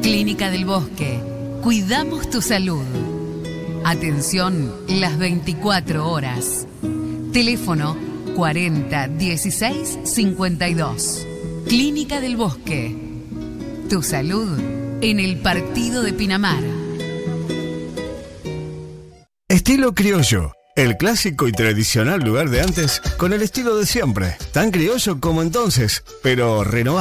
Clínica del Bosque. Cuidamos tu salud. Atención las 24 horas. Teléfono 40 16 52. Clínica del Bosque. Tu salud en el Partido de Pinamar. Estilo criollo. El clásico y tradicional lugar de antes con el estilo de siempre. Tan criollo como entonces, pero renovado.